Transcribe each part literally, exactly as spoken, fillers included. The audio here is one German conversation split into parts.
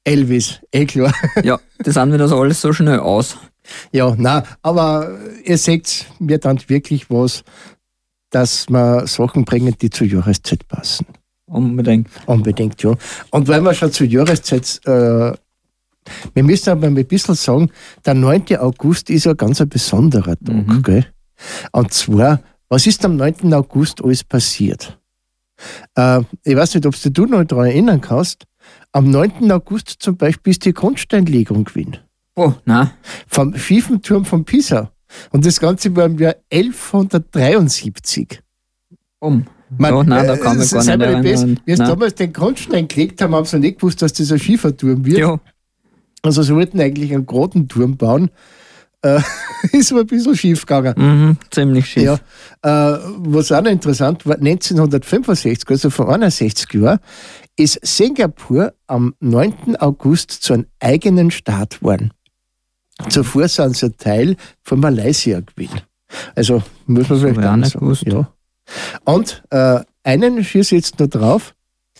Elvis, eh klar. Ja, das sind wieder so alles so schnell aus. Ja, nein, aber ihr seht, mir dann wirklich was, dass wir Sachen bringen, die zur Jahreszeit passen. Unbedingt. Unbedingt, ja. Und weil wir schon zur Jahreszeit, äh, wir müssen aber ein bisschen sagen, der neunte August ist ein ganz ein besonderer Tag. Mhm. Gell? Und zwar, was ist am neunten August alles passiert? Äh, ich weiß nicht, ob du dich noch daran erinnern kannst. Am neunten August zum Beispiel ist die Grundsteinlegung gewesen. Oh, nein. Vom Fiefenturm von Pisa. Und das Ganze war im Jahr elfhundertdreiundsiebzig. Um. Man, Oh, nein, da kann man äh, gar seien nicht wir nicht erinnern. best, wie sie Nein. damals den Grundstein gelegt haben, haben sie nicht gewusst, dass das ein Schieferturm wird. Ja. Also sie wollten eigentlich einen geraden Turm bauen. Äh, ist aber ein bisschen schief gegangen. Mhm, ziemlich schief. Ja, äh, was auch noch interessant war, neunzehnhundertfünfundsechzig, also vor einundsechzig Jahren, ist Singapur am neunten August zu einem eigenen Staat geworden. Zuvor sind sie ein Teil von Malaysia gewesen. Also muss man vielleicht hab ich auch auch nicht sagen. gewusst. Ja. Und äh, einen schieße ich jetzt noch drauf.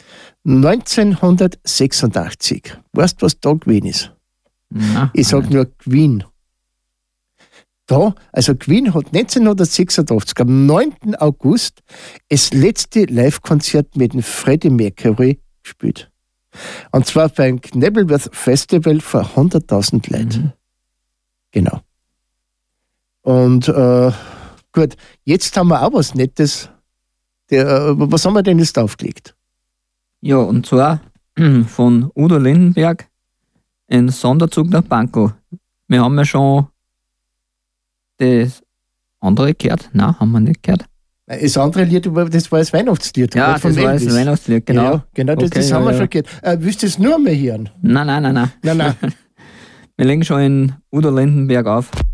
neunzehnhundertsechsundachtzig. Weißt du, was da gewesen ist? Nein, Ich sage nur Queen. Da, also Queen hat neunzehnhundertsechsundachtzig am neunten August das letzte Live-Konzert mit dem Freddie Mercury gespielt. Und zwar beim Knebelworth Festival vor hunderttausend Leuten. Mhm. Genau. Und äh, gut, jetzt haben wir auch was Nettes. Der, äh, was haben wir denn jetzt aufgelegt? Ja, und zwar von Udo Lindenberg ein Sonderzug nach Pankow. Wir haben ja schon das andere gehört. Nein, haben wir nicht gehört. Das andere Lied, das war das Weihnachtslied. Ja, oder? Von das war das Elvis. Weihnachtslied, genau. Ja, genau, das, Okay, das ja, haben wir ja. schon gehört. Äh, willst du es nur mehr hören? Nein, nein, nein, nein. Nein, nein. Wir legen schon in Udo Lindenberg auf.